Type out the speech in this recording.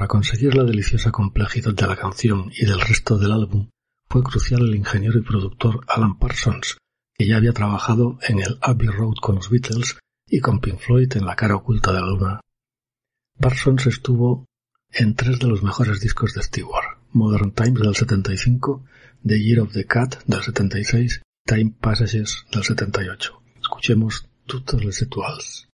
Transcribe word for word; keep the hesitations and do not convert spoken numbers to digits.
Para conseguir la deliciosa complejidad de la canción y del resto del álbum, fue crucial el ingeniero y productor Alan Parsons, que ya había trabajado en el Abbey Road con los Beatles y con Pink Floyd en La cara oculta de la luna. Parsons estuvo en tres de los mejores discos de Stewart: Modern Times del setenta y cinco, The Year of the Cat del setenta y seis, Time Passages del setenta y ocho. Escuchemos Toutes les étoiles.